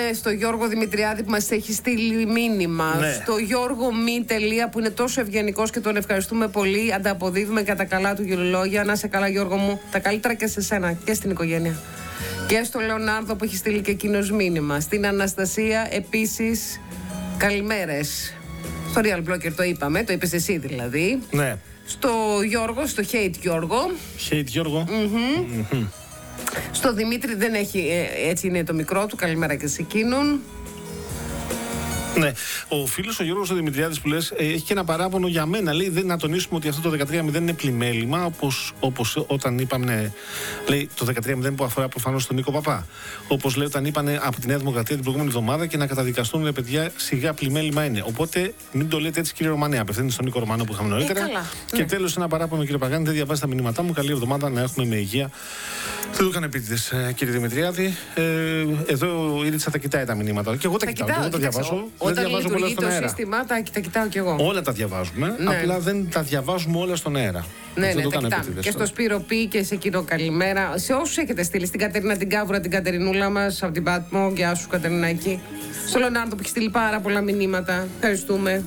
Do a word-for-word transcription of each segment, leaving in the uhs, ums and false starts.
στο Γιώργο Δημητριάδη που μας έχει στείλει μήνυμα. Ναι. Στο Γιώργο Μη τελεία που είναι τόσο ευγενικός και τον ευχαριστούμε πολύ. Ανταποδίδουμε κατά καλά του γυρολόγια. Να σε καλά, Γιώργο μου. Τα καλύτερα και σε σένα και στην οικογένεια. Και στο Λεωνάρδο που έχει στείλει και εκείνος μήνυμα. Στην Αναστασία επίσης καλημέρες. Στο Real Blocker το είπαμε, το είπες εσύ δηλαδή. Ναι. Στο Γιώργο, στο Hate Γιώργο. Hate Γιώργο. Mm-hmm. Mm-hmm. Στο Δημήτρη δεν έχει, έτσι είναι το μικρό του, καλημέρα και σε εκείνον. Ναι, ο φίλος ο Γιώργος ο Δημητριάδης που λες έχει και ένα παράπονο για μένα. Λέει δεν να τονίσουμε ότι αυτό το δεκατρία μηδέν είναι πλημέλημα, όπως, όπως όταν είπαμε. Λέει το δεκατρία μηδέν που αφορά προφανώς τον Νίκο Παπά. Όπως λέει όταν είπανε από τη Νέα Δημοκρατία την προηγούμενη εβδομάδα και να καταδικαστούν ρε παιδιά, σιγά πλημέλημα είναι. Οπότε μην το λέτε έτσι, κύριε Ρωμανέα. Απευθύνεται στον Νίκο Ρωμανό που είχαμε νωρίτερα. Ε, και ναι. Τέλος ένα παράπονο, κύριε Παγάνη, δεν διαβάζει τα μηνύματά μου. Καλή εβδομάδα να έχουμε με υγεία. Δεν το έκανε επίτηδες, κύριε Δημητριάδη. Ε, εδώ η Ρίτσα τα κοιτάει τα μηνύματα. Και εγώ τα, τα κοιτάω, κοιτάω, εγώ τα διαβάζω. Όταν λειτουργεί το σύστημα, τα, τα κοιτάω κι εγώ. Όλα τα διαβάζουμε, ναι. Απλά δεν τα διαβάζουμε όλα στον αέρα. Ναι, ναι, τα κοιτάμε. Και στο Σπύρο Πι και σε εκείνο καλημέρα. Σε όσους έχετε στείλει, στην Κατερίνα την Κάβουρα, την Κατερινούλα μας, από την Πάτμο, γεια σου Κατερινάκη. Στο Λεωνάρδο που έχει στείλει πάρα πολλά μηνύματα. Ευχαριστούμε.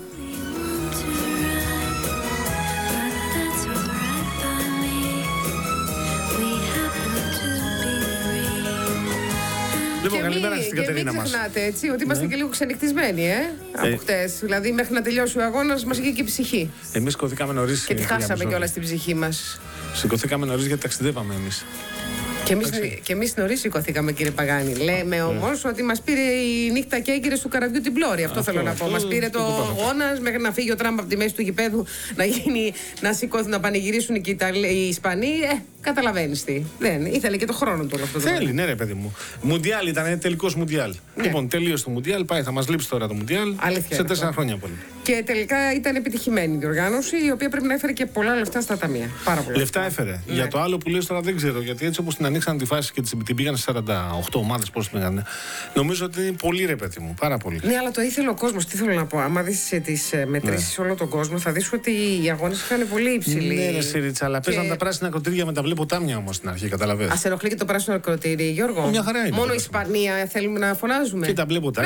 Λοιπόν, καλημέρα στην Κατερίνα μας. Μην ξεχνάτε έτσι ότι είμαστε ναι. και λίγο ξενυχτισμένοι, ε, από ε. χτες. Δηλαδή, μέχρι να τελειώσει ο αγώνας, μας είχε και η ψυχή. Εμείς σηκωθήκαμε νωρίς. Και τη χάσαμε κιόλας στην ψυχή μας. Σηκωθήκαμε νωρίς γιατί ταξιδεύαμε εμείς. Και εμείς, και εμείς νωρίς σηκωθήκαμε, κύριε Παγάνη. Λέμε όμως yeah. ότι μας πήρε η νύχτα και έγκυρες του καραβιού την πλώρη. Αυτό, αυτό θέλω αυτό, να πω. Μας πήρε το αγώνας μέχρι να φύγει ο Τραμπ από τη μέση του γηπέδου, να, γίνει, να σηκώθουν, να πανηγυρίσουν και οι, οι Ισπανοί. Ε, καταλαβαίνεις τι. Δεν, ήθελε και το χρόνο του όλο αυτό. Θέλει, το ναι, ρε παιδί μου. Μουντιάλ ήταν, τελικός Μουντιάλ. Ναι. Λοιπόν, τελείωσε το Μουντιάλ, πάει, θα μας λείψει τώρα το Μουντιάλ. Αλήθεια, σε τέσσερα χρόνια πολύ. Και τελικά ήταν επιτυχημένη η διοργάνωση, η οποία πρέπει να έφερε και πολλά λεφτά στα ταμεία. Πάρα πολλά. Λεφτά έφερε. Ναι. Για το άλλο που λες τώρα δεν ξέρω, γιατί έτσι όπως την ανοίξαν τη φάση και την πήγαν σε σαράντα οκτώ ομάδες, πώς την πήγανε. Νομίζω ότι είναι πολύ ρε παιδί μου, πάρα πολύ. Ναι, αλλά το ήθελε ο κόσμος. Τι θέλω να πω. Άμα δεις τις μετρήσεις ναι. όλο τον κόσμο, θα δεις ότι οι αγώνες είχαν πολύ υψηλή. Ναι, ρε Σιρίτσα, αλλά και... παίζαν τα πράσινα ακροτήρια με τα μπλε ποτάμια όμως στην αρχή, καταλαβαίνεις. Ας ενοχλεί και το πράσινο ακροτήρι, Γιώργο. Μια χαρά είναι. Μόνο η Ισπανία θέλουμε να φωνάζουμε. Και τα μπλε ποτάμια.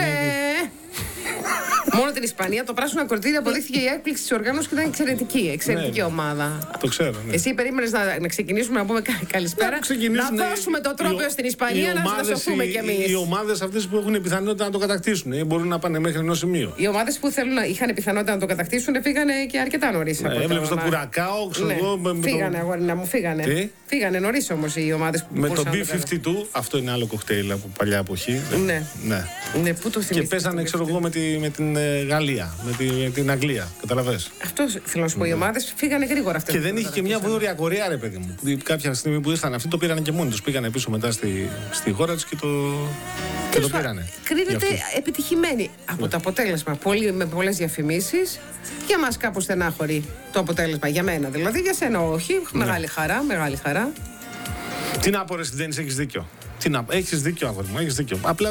Μόνο την Ισπανία, το πράσινο ακροτήρι αποδείχθηκε η έκπληξη της οργάνωσης και ήταν εξαιρετική. Εξαιρετική ναι. ομάδα. Το ξέρω. Ναι. Εσύ περίμενες να, να ξεκινήσουμε να πούμε καλησπέρα. Να, να δώσουμε το τρόπαιο στην Ισπανία να σωθούμε κι εμείς. Οι ομάδες αυτές που έχουν πιθανότητα να το κατακτήσουν ή μπορούν να πάνε μέχρι ενός σημείου. Οι ομάδες που θέλουν, είχαν πιθανότητα να το κατακτήσουν πήγανε και αρκετά νωρίς. Ναι, έβλεπες το Κουρακάο, ξέρω εγώ. Φύγανε, αγόρι μου, φύγανε. Φύγανε νωρίς όμως οι ομάδες που με το μπι φιφτί τού, αυτό είναι άλλο κοκτέιλ από παλιά εποχή. Ναι. Πού το θυμήθηκες? Και παίζανε, ξέρω εγώ, με την Γαλλία, με, τη, με την Αγγλία. Καταλαβες. Αυτό θέλω να σου πω. Οι ομάδες φύγανε γρήγορα αυτές. Και δεν είχε και μια Βόρεια Κορέα, ρε παιδί μου. Κάποια στιγμή που ήσταν αυτοί το πήραν και μόνοι τους. Πήγανε πίσω μετά στη, στη χώρα τους και το, και το πήρανε. Κρίνεται επιτυχημένη από ναι. το αποτέλεσμα. Πολύ, με πολλές διαφημίσεις. Για μας κάπως στενάχωρη το αποτέλεσμα. Για μένα δηλαδή. Για σένα όχι. Ναι. Μεγάλη χαρά. Μεγάλη χαρά. Τι να πω, ρε Ντένις, έχεις δίκιο. Τι να, έχεις δίκιο, αγόρι μου, έχεις δίκιο. Απλά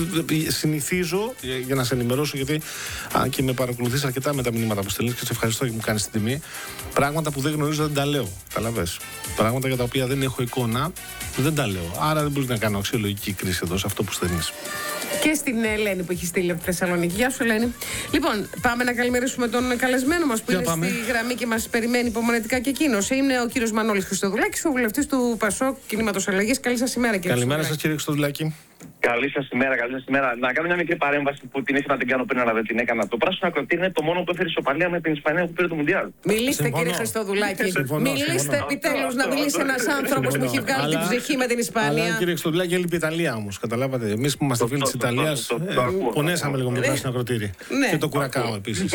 συνηθίζω, για να σε ενημερώσω, γιατί α, και με παρακολουθείς αρκετά με τα μηνύματα που στέλνεις και σε ευχαριστώ και μου κάνεις την τιμή. Πράγματα που δεν γνωρίζω δεν τα λέω. Καταλαβες. Πράγματα για τα οποία δεν έχω εικόνα δεν τα λέω. Άρα δεν μπορεί να κάνω αξιολογική κρίση εδώ σε αυτό που στέλνεις. Και στην Ελένη που έχει στείλει από τη Θεσσαλονίκη. Γεια σου, Ελένη. Λοιπόν, πάμε να καλημερίσουμε τον καλεσμένο μας που για είναι πάμε. στη γραμμή και μας περιμένει υπομονετικά και εκείνος. Είναι ο κύριος Μανώλης Χριστοδουλάκης, ο βουλευτής του ΠΑΣΟΚ Κινήματος Αλλαγής. Καλή σας ημέρα, κύριε Καλημέρα σας, κύριε Χριστοδουλάκη. Καλή σας ημέρα, καλή σας ημέρα. Να κάνω μια μικρή παρέμβαση που την ήθελα να την κάνω πριν, αλλά δεν την έκανα. Το πράσινο ακροτήρι είναι το μόνο που έφερε ισοπαλία με την Ισπανία που πήρε το Μουντιάλ. Μιλήστε, συμφωνώ. Κύριε Χριστοδουλάκη. Συμφωνώ, Μιλήστε συμφωνώ. επιτέλους να μιλήσει ένας άνθρωπος που έχει βγάλει την ψυχή με την Ισπανία. Αλλά, κύριε Χριστοδουλάκη, έλειπε η Ιταλία όμως. Καταλάβατε. Εμείς που είμαστε φίλοι της Ιταλίας, πονέσαμε λίγο με το πράσινο ακροτήρι. Και το Κουρακάο επίσης.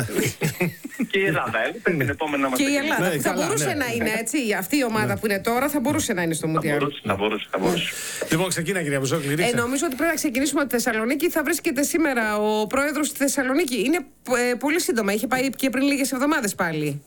Και η Ελλάδα, έλειπε την επόμενη να μας πει. Και η Ελλάδα. Θα μπορούσε να είναι έτσι. Αυτή η ομάδα που είναι τώρα θα μπορούσε να είναι στο Μουντιάλ. Θα μπορούσε. Λοιπόν, ξεκίνα, κυρία Μπουζόκλη. Ε, νομίζω ότι πρέπει να ξεκινήσουμε από τη Θεσσαλονίκη. Θα βρίσκεται σήμερα ο πρόεδρος στη Θεσσαλονίκη. Είναι ε, πολύ σύντομα. Είχε πάει και πριν λίγες εβδομάδες πάλι.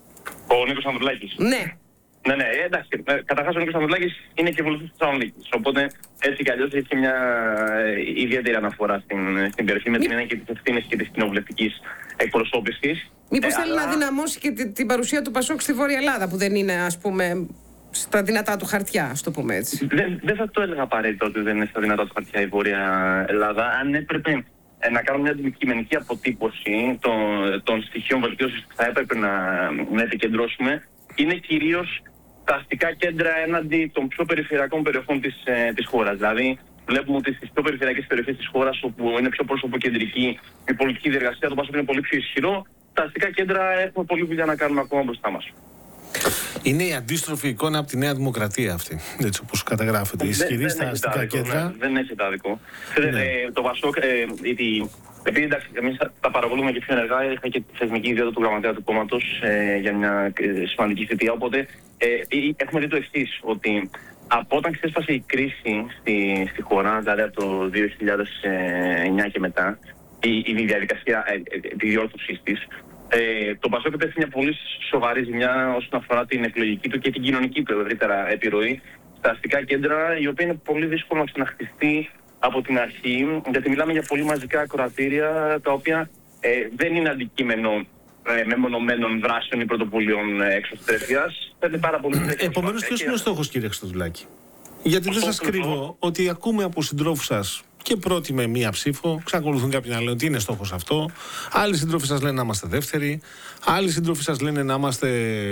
Ο Νίκος Ανδρουλάκης. Ναι. Ναι, ναι, εντάξει. Καταρχάς ο Νίκος Ανδρουλάκης είναι και βουλευτής της Θεσσαλονίκης. Οπότε έτσι κι αλλιώς έχει μια ιδιαίτερη αναφορά στην, στην περιοχή με την έννοια και τις ευθύνες και της κοινοβουλευτικής εκπροσώπησης. Μήπως ε, θέλει αλλά... να δυναμώσει και την, την παρουσία του ΠΑΣΟΚ στη Βόρεια Ελλάδα, που δεν είναι, ας πούμε, στα δυνατά του χαρτιά, ας το πούμε έτσι. Δεν, δεν θα το έλεγα απαραίτητα ότι δεν είναι στα δυνατά του χαρτιά η Βόρεια Ελλάδα. Αν έπρεπε ε, να κάνουμε μια αντικειμενική αποτύπωση των, των στοιχείων βελτίωσης που θα έπρεπε να, να επικεντρώσουμε, είναι κυρίως τα αστικά κέντρα έναντι των πιο περιφερειακών περιοχών της, ε, της χώρας. Δηλαδή, βλέπουμε ότι στις πιο περιφερειακές περιοχές της χώρας, όπου είναι πιο πρόσωπο-κεντρική η πολιτική διεργασία, το Πασόκ είναι πολύ πιο ισχυρό. Τα αστικά κέντρα έχουμε πολλή δουλειά να κάνουμε ακόμα μπροστά μας. Είναι η αντίστροφη εικόνα από τη Νέα Δημοκρατία αυτή, έτσι όπως καταγράφεται. Ισχυρή στα αστικά άδικο, κέντρα. Ναι, δεν έχει άδικο. Ναι. Ε, το Πασόκ, ε, η, επειδή εντάξει, εμείς τα παρακολουθούμε και πιο ενεργά, είχα και τη θεσμική ιδιότητα του γραμματέα του κόμματος ε, για μια ε, σημαντική θητεία. Οπότε ε, έχουμε δει το εξής, ότι από όταν ξέσπασε η κρίση στη, στη χώρα, δηλαδή από το δύο χιλιάδες εννιά και μετά, η, η διαδικασία ε, ε, τη διόρθωσης της, ε, το Πασόκ πέφτει μια πολύ σοβαρή ζημιά όσον αφορά την εκλογική του και την κοινωνική του ευρύτερα επιρροή στα αστικά κέντρα, η οποία είναι πολύ δύσκολο να ξαναχτιστεί από την αρχή, γιατί μιλάμε για πολύ μαζικά ακροατήρια, τα οποία ε, δεν είναι αντικείμενο ε, μεμονωμένων δράσεων ή πρωτοβουλίων ε, εξωστρέφειας. Επομένως, ποιος είναι ο στόχος, κύριε Χριστοδουλάκη? Γιατί δεν σας κρύβω ότι ακούμε από συντρόφους σας και πρώτοι με μία ψήφο, εξακολουθούν κάποιοι να λένε ότι είναι στόχος αυτό. Άλλοι συντρόφοι σας λένε να είμαστε δεύτεροι. Άλλοι συντρόφοι σας λένε να είμαστε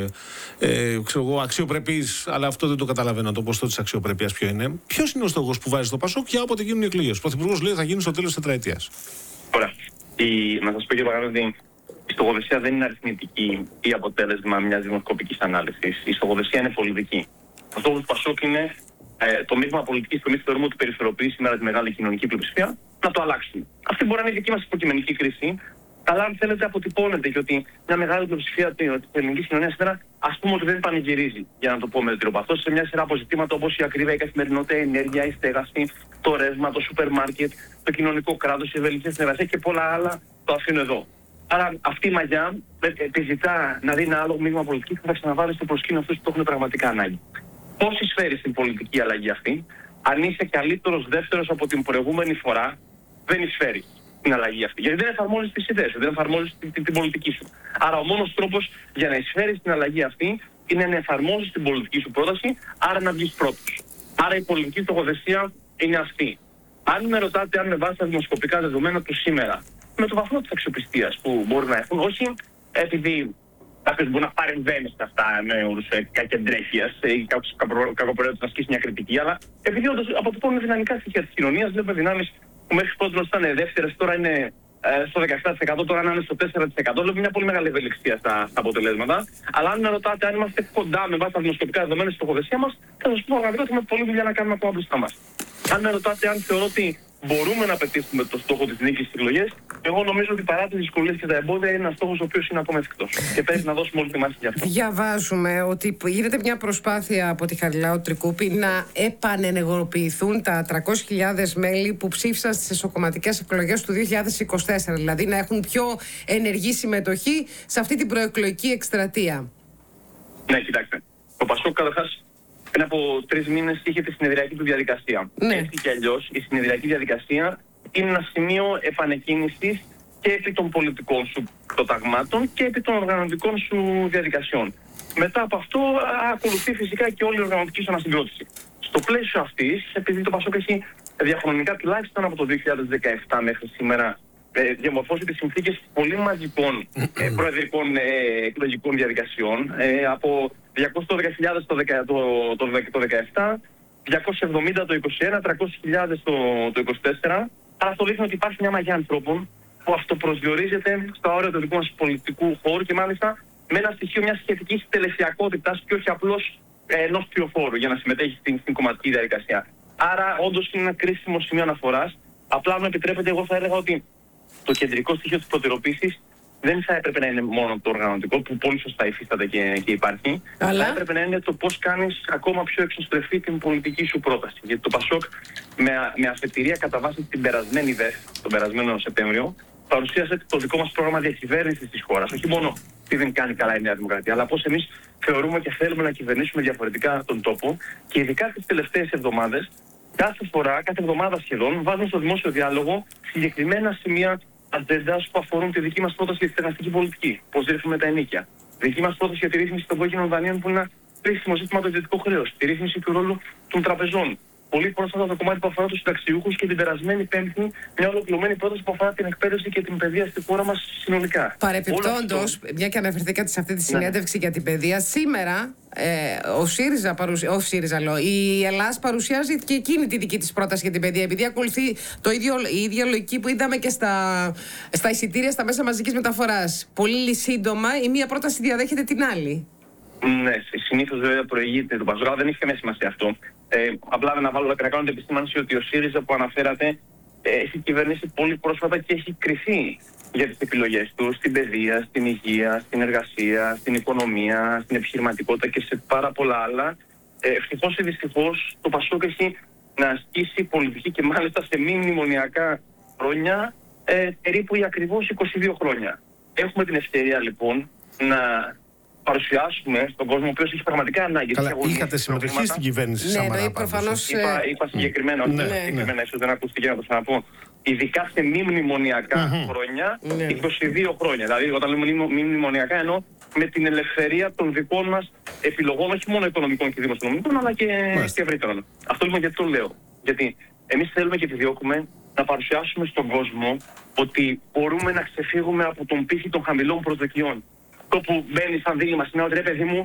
ε, ξέρω εγώ, αξιοπρεπείς, αλλά αυτό δεν το καταλαβαίνω το ποσοστό της αξιοπρέπειας ποιο είναι. Ποιος είναι ο στόχος που βάζει στο Πασόκ για όποτε γίνουν οι εκλογές? Ο Πρωθυπουργός λέει θα γίνει στο τέλος της τετραετίας. Ωραία. Η, να σας πω και παράδειγμα ότι η στοχοθεσία δεν είναι αριθμητική ή αποτέλεσμα μιας δημοσκοπικής ανάλυσης. Η στοχοθεσία είναι πολιτική. Ο στόχος του Πασόκ είναι ε, το μείγμα πολιτικής που εμείς θεωρούμε ότι περιθωριοποιεί σήμερα τη μεγάλη κοινωνική πλειοψηφία να το αλλάξουμε. Αυτή μπορεί να είναι η δική μας υποκειμενική κρίση, αλλά αν θέλετε αποτυπώνεται και ότι μια μεγάλη πλειοψηφία της ελληνικής κοινωνίας σήμερα ας πούμε ότι δεν πανηγυρίζει, για να το πω με τροπαθώς, σε μια σειρά από ζητήματα όπως η ακρίβεια, η καθημερινότητα, η ενέργεια, η στέγαση, το ρεύμα, το σούπερ μάρκετ, το κοινωνικό κράτος, η ευελιξία στην εργασία και πολλά άλλα. Το αφήνω εδώ. Άρα αυτή η μαγιά επιζητά να δει ένα άλλο μείγμα πολιτική που θα ξαναβάλει στο προσκήνιο αυτούς που το έχουν πραγματικά ανάγκη. Πώς εισφέρει στην πολιτική αλλαγή αυτή? Αν είσαι καλύτερος δεύτερος από την προηγούμενη φορά, δεν εισφέρει την αλλαγή αυτή. Γιατί δεν εφαρμόζεις τις ιδέες σου, δεν εφαρμόζεις την, την, την πολιτική σου. Άρα ο μόνος τρόπος για να εισφέρεις την αλλαγή αυτή είναι να εφαρμόζεις την πολιτική σου πρόταση, άρα να βγεις πρώτος. Άρα η πολιτική στοχοθεσία είναι αυτή. Αν με ρωτάτε αν με βάση τα δημοσκοπικά δεδομένα του σήμερα, με το βαθμό της αξιοπιστίας που μπορεί να έχουν, όχι επειδή κάποιος μπορεί να παρεμβαίνει σε αυτά με όρους κακεντρέχειας ή κάποιος κακοπροαίρετος να ασκήσει μια κριτική, αλλά επειδή όντως αποτυπώνουν δυναμικά στοιχεία της κοινωνίας, βλέπουμε δυνάμεις που μέχρι πρώτη ήταν δεύτερες, τώρα είναι ε, στο δεκαεπτά τοις εκατό, τώρα να είναι στο τέσσερα τοις εκατό. Βλέπουμε μια πολύ μεγάλη ευελιξία στα, στα αποτελέσματα. Αλλά αν με ρωτάτε αν είμαστε κοντά με βάση τα δημοσκοπικά δεδομένα στη στοχοθεσία μας, θα σας πω πραγματικά ότι έχουμε πολλή δουλειά να κάνουμε ακόμα μπροστά μας. Αν με ρωτάτε αν θεωρώ ότι μπορούμε να πετύχουμε το στόχο της νίκης στις εκλογές, εγώ νομίζω ότι παρά τις δυσκολίες και τα εμπόδια είναι ένας στόχος ο οποίος είναι ακόμα εφικτός. Και πρέπει να δώσουμε όλη τη μάχη για αυτό. Διαβάζουμε ότι γίνεται μια προσπάθεια από τη Χαριλάου Τρικούπη να επανενεργοποιηθούν τα τριακόσιες χιλιάδες μέλη που ψήφισαν στις εσωκομματικές εκλογές του δύο χιλιάδες είκοσι τέσσερα. Δηλαδή να έχουν πιο ενεργή συμμετοχή σε αυτή την προεκλογική εκστρατεία. Ναι, κοιτάξτε. Ο Πασόκ καταρχάς πριν από τρεις μήνες είχε τη συνεδριακή του διαδικασία. Ναι. Έτσι κι αλλιώς η συνεδριακή διαδικασία είναι ένα σημείο επανεκκίνησης και επί των πολιτικών σου προταγμάτων και επί των οργανωτικών σου διαδικασιών. Μετά από αυτό ακολουθεί φυσικά και όλη η οργανωτική σου ανασυγκρότηση. Στο πλαίσιο αυτής, επειδή το Πασόκ έχει διαχρονικά τουλάχιστον από το δύο χιλιάδες δεκαεπτά μέχρι σήμερα ε, διαμορφώσει τις συνθήκες πολύ μαζικών ε, προεδρικών ε, εκλογικών διαδικασιών, ε, από διακόσιες δώδεκα χιλιάδες το, το, το, το δεκαεπτά, διακόσιες εβδομήντα το είκοσι ένα, τριακόσιες χιλιάδες το, το είκοσι τέσσερα. Άρα αυτό δείχνει ότι υπάρχει μια μαγιά ανθρώπων που αυτοπροσδιορίζεται στα όρια του δικού μας πολιτικού χώρου και μάλιστα με ένα στοιχείο μιας σχετικής τελεσιακότητας και όχι απλώς ε, ενός πληροφόρου για να συμμετέχει στην, στην κομματική διαδικασία. Άρα όντως είναι ένα κρίσιμο σημείο αναφοράς. Απλά αν με επιτρέπετε, εγώ θα έλεγα ότι το κεντρικό στοιχείο της προτεραιοποίησης δεν θα έπρεπε να είναι μόνο το οργανωτικό, που πολύ σωστά υφίσταται και, και υπάρχει. Αλλά θα έπρεπε να είναι το πώς κάνεις ακόμα πιο εξωστρεφή την πολιτική σου πρόταση. Γιατί το Πασόκ με, με αφετηρία κατά βάση την περασμένη ΔΕΘ, τον περασμένο Σεπτέμβριο, παρουσίασε το δικό μας πρόγραμμα διακυβέρνησης της χώρας. Όχι μόνο τι δεν κάνει καλά η Νέα Δημοκρατία, αλλά πώς εμείς θεωρούμε και θέλουμε να κυβερνήσουμε διαφορετικά τον τόπο και ειδικά τις τελευταίες εβδομάδες, κάθε φορά, κάθε εβδομάδα σχεδόν, βάζουμε στο δημόσιο διάλογο συγκεκριμένα σημεία ατζέντας που αφορούν τη δική μας πρόταση για τη στεγαστική πολιτική. Πώς ρύθμιζουμε τα ενοίκια. Δική μας πρόταση για τη ρύθμιση των κόκκινων δανείων που είναι ένα κρίσιμο ζήτημα το ιδιωτικό χρέος, τη ρύθμιση του ρόλου των τραπεζών. Πολύ πρόσφατα το κομμάτι που αφορά τους συνταξιούχους και την περασμένη Πέμπτη μια ολοκληρωμένη πρόταση που αφορά την εκπαίδευση και την παιδεία στη χώρα μας συνολικά. Παρεπιπτόντως, μια και αναφερθήκατε σε αυτή τη συνέντευξη ναι. για την παιδεία, σήμερα ε, ο ΣΥΡΙΖΑ, παρουσια... ο ΣΥΡΙΖΑ λέω, η Ελλάδα παρουσιάζει και εκείνη τη δική της πρόταση για την παιδεία, επειδή ακολουθεί το ίδιο, η ίδια λογική που είδαμε και στα, στα εισιτήρια στα μέσα μαζικής μεταφοράς. Πολύ σύντομα η μία πρόταση διαδέχεται την άλλη. Ναι, συνήθως βέβαια προηγείται το Πασόκ, δεν έχει καμία σημασία αυτό. Ε, απλά να, βάλω, να κάνω την επισήμανση ότι ο ΣΥΡΙΖΑ που αναφέρατε ε, έχει κυβερνήσει πολύ πρόσφατα και έχει κριθεί για τις επιλογές του στην παιδεία, στην υγεία, στην εργασία, στην οικονομία, στην επιχειρηματικότητα και σε πάρα πολλά άλλα. Ε, ευτυχώς ή δυστυχώς το Πασόκ έχει να ασκήσει πολιτική και μάλιστα σε μη μνημονιακά χρόνια ε, περίπου ή ακριβώς είκοσι δύο χρόνια. Έχουμε την ευκαιρία λοιπόν να παρουσιάσουμε στον κόσμο ο οποίος έχει πραγματικά ανάγκη. Καλά, είχατε συμμετοχή στην κυβέρνηση ναι, Σαμαρά. Ναι, προφανώς. Είπα, είπα συγκεκριμένα, όχι ναι, συγκεκριμένα, ναι. ίσως δεν ακούστηκε να το ξαναπώ. Ειδικά σε μη μνημονιακά mm-hmm. χρόνια, ναι. είκοσι δύο χρόνια. Δηλαδή, όταν λέμε μη μνημονιακά, εννοώ με την ελευθερία των δικών μας επιλογών, όχι μόνο οικονομικών και δημοσιονομικών, αλλά και, και ευρύτερων. Αυτό λοιπόν γιατί το λέω. Γιατί εμείς θέλουμε και επιδιώκουμε να παρουσιάσουμε στον κόσμο ότι μπορούμε να ξεφύγουμε από τον πύχη των χαμηλών προσδοκιών. Το που μπαίνει σαν δίλημμα είναι ότι ρε παιδί μου,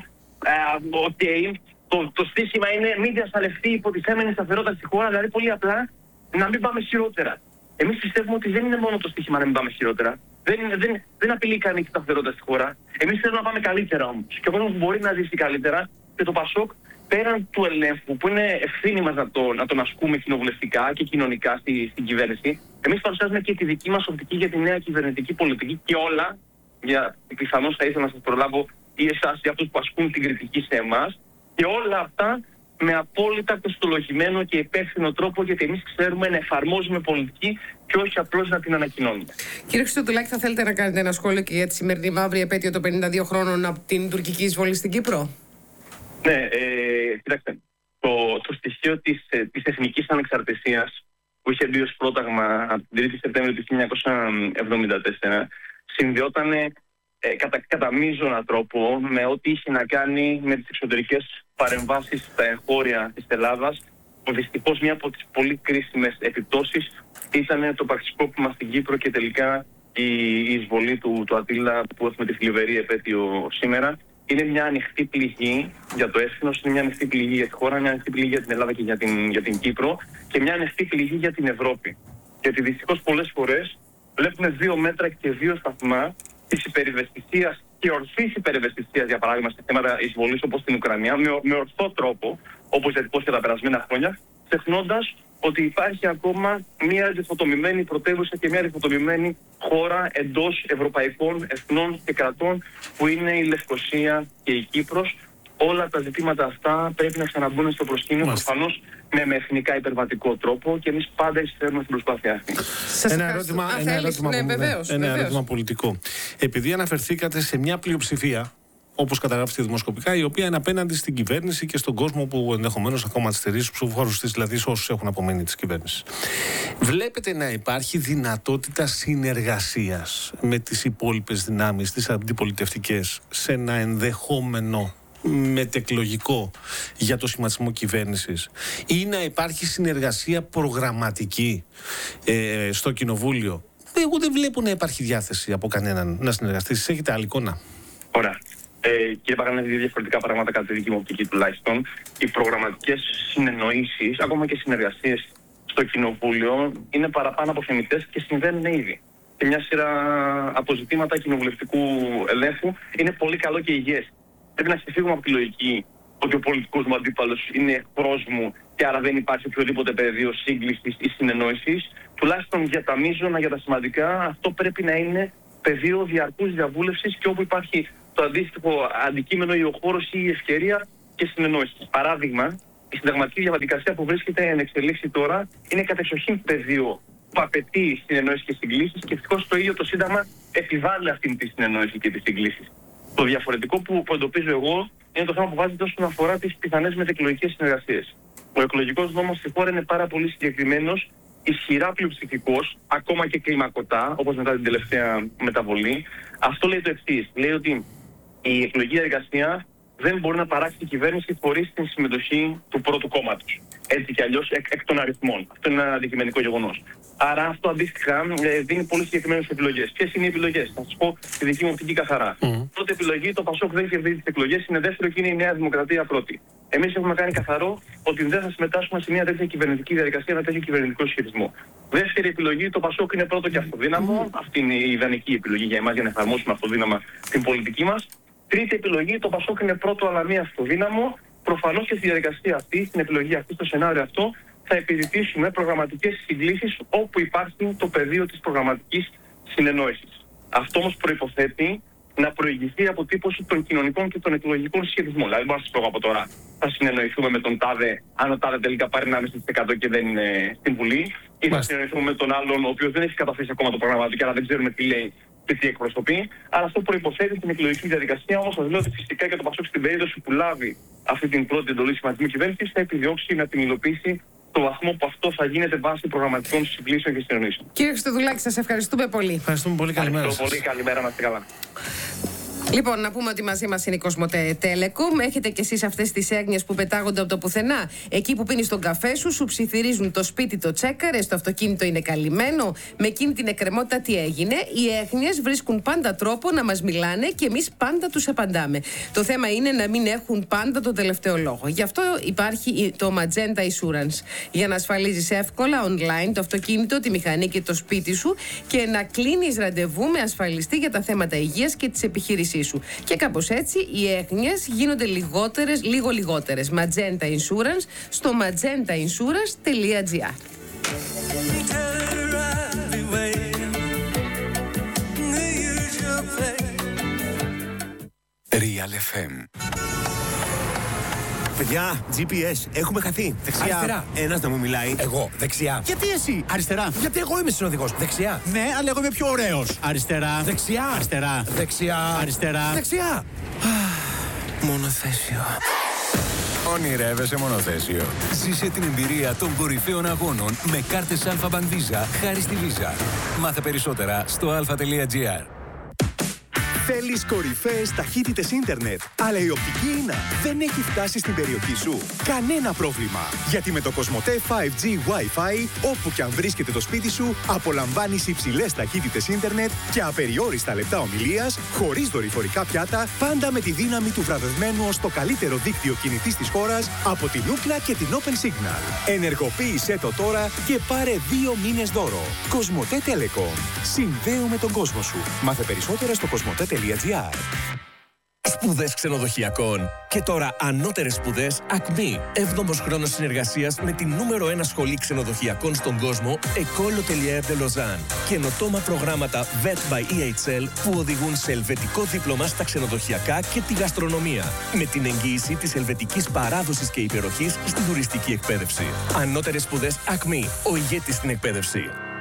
οκ, okay, το, το στίχημα είναι μην διασφαλευτεί η υποτιθέμενη σταθερότητα στη χώρα, δηλαδή πολύ απλά να μην πάμε χειρότερα. Εμείς πιστεύουμε ότι δεν είναι μόνο το στίχημα να μην πάμε χειρότερα. Δεν, είναι, δεν, δεν απειλεί κανείς τη σταθερότητα στη χώρα. Εμείς θέλουμε να πάμε καλύτερα όμως. Και ο κόσμος μπορεί να ζήσει καλύτερα και το Πασόκ πέραν του ελέγχου που είναι ευθύνη μας να, το, να τον ασκούμε κοινοβουλευτικά και κοινωνικά στη, στην κυβέρνηση, εμείς παρουσιάζουμε και τη δική μας οπτική για τη νέα κυβερνητική πολιτική και όλα. Για πιθανώς θα ήθελα να σας προλάβω ή εσάς ή αυτούς που ασκούν την κριτική σε εμάς και όλα αυτά με απόλυτα κοστολογημένο και υπεύθυνο τρόπο, γιατί εμείς ξέρουμε να εφαρμόζουμε πολιτική και όχι απλώς να την ανακοινώνουμε. Κύριε Χριστοδουλάκη, θα θέλετε να κάνετε ένα σχόλιο και για τη σημερινή μαύρη επέτειο των πενήντα δύο χρόνων από την τουρκική εισβολή στην Κύπρο? Ναι, ε, κοιτάξτε, το, το στοιχείο της, της εθνικής ανεξαρτησίας που είχε μπει ως πρόταγμα από την τρίτη Σεπτέμβρη του χίλια εννιακόσια εβδομήντα τέσσερα συνδυόταν ε, κατά, κατά μείζωνα τρόπο με ό,τι είχε να κάνει με τις εξωτερικές παρεμβάσεις στα εγχώρια της Ελλάδας, που δυστυχώς μια από τις πολύ κρίσιμες επιπτώσεις ήταν το πραξικόπημα στην Κύπρο και τελικά η, η εισβολή του, του Αττίλα που έχουμε τη θλιβερή επέτειο σήμερα. Είναι μια ανοιχτή πληγή για το έθνος, είναι μια ανοιχτή πληγή για τη χώρα, μια ανοιχτή πληγή για την Ελλάδα και για την, για την Κύπρο και μια ανοιχτή πληγή για την Ευρώπη. Γιατί δυστυχώς πολλές φορές βλέπουμε δύο μέτρα και δύο σταθμά της υπερευαισθησίας και ορθής υπερευαισθησίας, για παράδειγμα, σε θέματα εισβολής όπως στην Ουκρανία, με, με ορθό τρόπο, όπως διατυπώθηκε τα περασμένα χρόνια, ξεχνώντας ότι υπάρχει ακόμα μια διχοτομημένη πρωτεύουσα και μια διχοτομημένη χώρα εντός ευρωπαϊκών εθνών και κρατών, που είναι η Λευκοσία και η Κύπρος. Όλα τα ζητήματα αυτά πρέπει να ξαναμπούν στο προσκήνιο, προφανώς με, με εθνικά υπερβατικό τρόπο, και εμείς πάντα εισφέρουμε στην προσπάθεια αυτή. Ένα ερώτημα, ένα ερώτημα, ναι, βεβαίως, ένα βεβαίως. ερώτημα πολιτικό. Επειδή αναφερθήκατε σε μια πλειοψηφία, όπως καταγράφηκε δημοσκοπικά, η οποία είναι απέναντι στην κυβέρνηση και στον κόσμο που ενδεχομένως ακόμα τη στερήσει, τους ψηφοφόρους της, δηλαδή όσους έχουν απομείνει της κυβέρνησης. Βλέπετε να υπάρχει δυνατότητα συνεργασίας με τις υπόλοιπες δυνάμεις, τις αντιπολιτευτικές, σε ένα ενδεχόμενο μετεκλογικό για το σχηματισμό κυβέρνησης, ή να υπάρχει συνεργασία προγραμματική ε, στο Κοινοβούλιο? Εγώ δεν βλέπω να υπάρχει διάθεση από κανέναν να συνεργαστεί. Εσείς έχετε άλλη εικόνα? Ωραία. Ε, κύριε Παγανέ, δύο διαφορετικά πράγματα κατά τη δική μου οπτική τουλάχιστον. Οι προγραμματικές συνεννοήσεις, ακόμα και συνεργασίες στο Κοινοβούλιο, είναι παραπάνω από θεμιτές και συμβαίνουν ήδη. Και μια σειρά αποζητήματα κοινοβουλευτικού ελέγχου είναι πολύ καλό και υγιές. Πρέπει να ξεφύγουμε από τη λογική ότι ο πολιτικός μου αντίπαλος είναι εχθρός μου και άρα δεν υπάρχει οποιοδήποτε πεδίο σύγκλησης ή συνεννόησης. Τουλάχιστον για τα μείζωνα, για τα σημαντικά, αυτό πρέπει να είναι πεδίο διαρκούς διαβούλευσης και όπου υπάρχει το αντίστοιχο αντικείμενο ή ο χώρος ή η ευκαιρία και συνεννόησης. Παράδειγμα, η συνταγματική διαδικασία που βρίσκεται εν εξελίξη τώρα είναι κατεξοχήν πεδίο που απαιτεί συνεννόηση και συγκλήσεις, και ευτυχώς το ίδιο το Σύνταγμα επιβάλλει αυτή τη συνεννόηση και τις συγκλήσεις. Το διαφορετικό που, που εντοπίζω εγώ είναι το θέμα που βάζεται όσον αφορά τις πιθανές μετεκλογικές συνεργασίες. Ο εκλογικός νόμος στη χώρα είναι πάρα πολύ συγκεκριμένος, ισχυρά πλειοψηφικός, ακόμα και κλιμακωτά, όπως μετά την τελευταία μεταβολή. Αυτό λέει το εξής. Λέει ότι η εκλογική διαδικασία δεν μπορεί να παράξει η κυβέρνηση χωρίς την συμμετοχή του πρώτου κόμματος. Έτσι κι αλλιώς εκ, εκ των αριθμών. Αυτό είναι ένα αντικειμενικό γεγονός. Άρα αυτό αντίστοιχα ε, δίνει πολύ συγκεκριμένες επιλογές. Ποιες είναι οι επιλογές? Θα σας πω τη δική μου οπτική καθαρά. Mm. Πρώτη επιλογή, το Πασόκ δεν κερδίζει τις εκλογές. Είναι δεύτερο και είναι η Νέα Δημοκρατία πρώτη. Εμείς έχουμε κάνει καθαρό ότι δεν θα συμμετάσχουμε σε μια τέτοια κυβερνητική διαδικασία, ένα τέτοιο κυβερνητικό ισχυρισμό. Δεύτερη επιλογή, το Πασόκ είναι πρώτο και αυτοδύναμο. Mm. Αυτή είναι η ιδανική επιλογή για εμάς για να εφαρμόσουμε αυτοδύναμα την πολιτική μας. Τρίτη επιλογή, το Πασόκ είναι πρώτο αλλά μη αυτοδύναμο. Προφανώς και στη διαδικασία αυτή, στην επιλογή αυτή, στο σενάριο αυτό, θα επιζητήσουμε προγραμματικές συγκλήσεις όπου υπάρχει το πεδίο της προγραμματικής συνεννόησης. Αυτό όμως προϋποθέτει να προηγηθεί η αποτύπωση των κοινωνικών και των εκλογικών συσχετισμών. Δηλαδή, μπορώ να σας πω από τώρα, θα συνεννοηθούμε με τον τάδε, αν ο τάδε τελικά πάρει ένα κόμμα πέντε τοις εκατό και δεν είναι στην Βουλή, ή θα συνεννοηθούμε με τον άλλον, ο οποίος δεν έχει καταθέσει ακόμα το πρόγραμμα του και άρα δεν ξέρουμε τι λέει και τι εκπροσωπεί. Αλλά αυτό προϋποθέτει την εκλογική διαδικασία. Όμως, σας λέω ότι φυσικά και το Πασόκ στην περίπτωση που λάβει αυτή την πρώτη εντολή σχηματισμού κυβέρνησης θα επιδιώξει να την υλοποιήσει στο βαθμό που αυτό θα γίνεται βάσει προγραμματικών συγκλήσεων και συνεννοήσεων. Κύριε Χριστοδουλάκη, σας ευχαριστούμε πολύ. Ευχαριστούμε πολύ. Καλημέρα. Πολύ καλημέρα, να είστε καλά. Λοιπόν, να πούμε ότι μαζί μας είναι η Κοσμοτέ Telecom. Έχετε κι εσείς αυτές τις έγνοιες που πετάγονται από το πουθενά. Εκεί που πίνεις τον καφέ σου, σου ψιθυρίζουν το σπίτι, το τσέκαρες, το αυτοκίνητο είναι καλυμμένο. Με εκείνη την εκκρεμότητα τι έγινε? Οι έγνοιες βρίσκουν πάντα τρόπο να μας μιλάνε και εμείς πάντα τους απαντάμε. Το θέμα είναι να μην έχουν πάντα το τελευταίο λόγο. Γι' αυτό υπάρχει το Magenta Insurance. Για να ασφαλίζεις εύκολα online το αυτοκίνητο, τη μηχανή και το σπίτι σου και να κλείνεις ραντεβού με ασφαλιστή για τα θέματα υγείας και της επιχείρησής σου. Και κάπως έτσι οι έγνοιες γίνονται λιγότερες, λίγο λιγότερες. Magenta Insurance στο magenta insurance τελεία gr. Real εφ εμ. Παιδιά, τζι πι ες, έχουμε χαθεί. Δεξιά. Αριστερά. Ένας να μου μιλάει. Εγώ, δεξιά. Γιατί εσύ? Αριστερά. Γιατί εγώ είμαι συνοδηγός. Δεξιά. Ναι, αλλά εγώ είμαι πιο ωραίος. Αριστερά. Δεξιά. Αριστερά. Δεξιά. Αριστερά. Δεξιά. Μονοθέσιο. Ονειρεύεσαι μονοθέσιο. Ζήσε την εμπειρία των κορυφαίων αγώνων με κάρτες Alpha Bank Visa χάρη στη Visa. Μάθε περισσότερα στο alpha τελεία gr. Θέλεις κορυφαίες ταχύτητες ίντερνετ, αλλά η οπτική ίνα δεν έχει φτάσει στην περιοχή σου? Κανένα πρόβλημα, γιατί με το Κοσμοτέ φάιβ τζι Wi-Fi, όπου και αν βρίσκεται το σπίτι σου, απολαμβάνεις υψηλές ταχύτητες ίντερνετ και απεριόριστα λεπτά ομιλίας, χωρίς δορυφορικά πιάτα, πάντα με τη δύναμη του βραβευμένου ως το καλύτερο δίκτυο κινητής της χώρας από την Ookla και την Open Signal. Ενεργοποίησέ το τώρα και πάρε δύο μήνες δώρο. Κοσμοτέ Telecom. Συνδέουμε τον κόσμο σου. Μάθε περισσότερα στο κοσμοτέ τελεία gr. Σπουδές ξενοδοχειακών. Και τώρα ανώτερες σπουδές Ακμή. Έβδομος χρόνος συνεργασίας με την νούμερο ένα σχολή ξενοδοχειακών στον κόσμο, École Hôtelière de Lausanne. Καινοτόμα προγράμματα βετ by ι έιτς ελ που οδηγούν σε ελβετικό δίπλωμα στα ξενοδοχειακά και τη γαστρονομία. Με την εγγύηση της ελβετικής παράδοσης και υπεροχής στη τουριστική εκπαίδευση. Ανώτερες σπουδές Ακμή. Ο ηγέτης στην εκπαίδευση.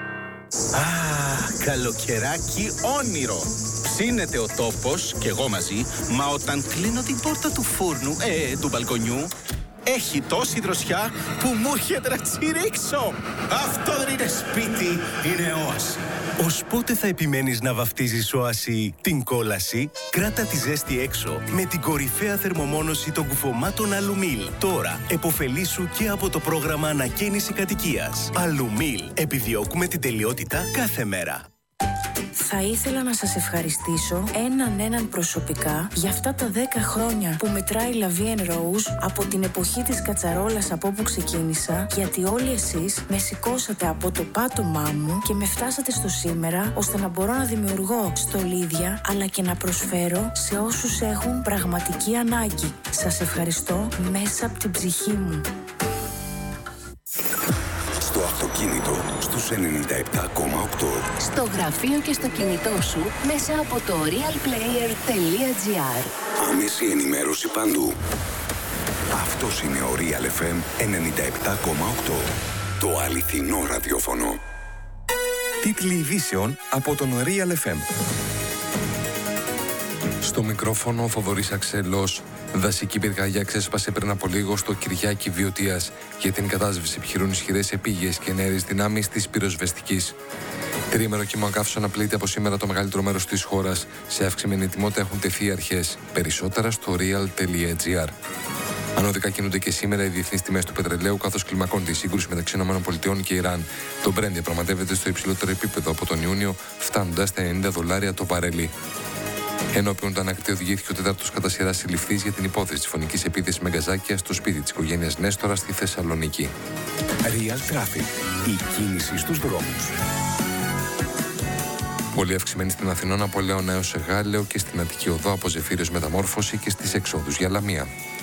Α, καλοκαιράκι όνειρο. Ψήνεται ο τόπος και εγώ μαζί, μα όταν κλείνω την πόρτα του φούρνου, ε, του μπαλκονιού, έχει τόση δροσιά που μου έρχεται να τσιρίξω. Αυτό δεν είναι σπίτι, είναι όαση. Ως πότε θα επιμένεις να βαφτίζεις όαση την κόλαση? Κράτα τη ζέστη έξω με την κορυφαία θερμομόνωση των κουφωμάτων Αλουμίλ. Τώρα εποφελήσου και από το πρόγραμμα ανακαίνιση κατοικίας. Αλουμίλ. Επιδιώκουμε την τελειότητα κάθε μέρα. Θα ήθελα να σας ευχαριστήσω έναν έναν προσωπικά για αυτά τα δέκα χρόνια που μετράει La Vie en Rose από την εποχή της κατσαρόλας από όπου ξεκίνησα, γιατί όλοι εσείς με σηκώσατε από το πάτωμά μου και με φτάσατε στο σήμερα, ώστε να μπορώ να δημιουργώ στολίδια αλλά και να προσφέρω σε όσους έχουν πραγματική ανάγκη. Σας ευχαριστώ μέσα από την ψυχή μου. Στο αυτοκίνητο στους ενενήντα επτά κόμμα οκτώ. Στο γραφείο και στο κινητό σου μέσα από το real player τελεία gr. Άμεση ενημέρωση παντού. Αυτός είναι ο Real εφ εμ ενενήντα επτά κόμμα οκτώ. Το αληθινό ραδιόφωνο. Τίτλοι ειδήσεων από τον Real εφ εμ. Στο μικρόφωνο ο Θοδωρής Αξελός. Δασική πυρκαγιά ξέσπασε πριν από λίγο στο Κυριάκι Βιωτίας. Για την κατάσβεση επιχειρούν ισχυρές επίγειες και νέες δυνάμεις της πυροσβεστικής. Τριήμερο κύμα καύσωνα πλήττει από σήμερα το μεγαλύτερο μέρος της χώρας. Σε αυξημένη τιμότητα έχουν τεθεί οι αρχές. Περισσότερα στο real τελεία gr. Ανώδικα κινούνται και σήμερα οι διεθνείς τιμές του πετρελαίου, καθώς κλιμακώνεται η σύγκρουση μεταξύ ΗΠΑ και Ιράν. Το Brent διαπραγματεύεται στο υψηλότερο επίπεδο από τον Ιούνιο, φτάνοντας στα ενενήντα δολάρια το βαρέλι. Ενώπιον του ανακριτή οδηγήθηκε ο τέταρτος κατά σειρά συλληφθής για την υπόθεση της φωνικής επίθεσης με γκαζάκια στο σπίτι της οικογένειας Νέστορα στη Θεσσαλονίκη. Real Traffic. Η κίνηση στους δρόμους. Πολύ αυξημένη στην Αθηνών από Λέωνα έως Εγάλεο και στην Αττική Οδό από Ζεφύριος Μεταμόρφωση και στις εξόδους για Λαμία.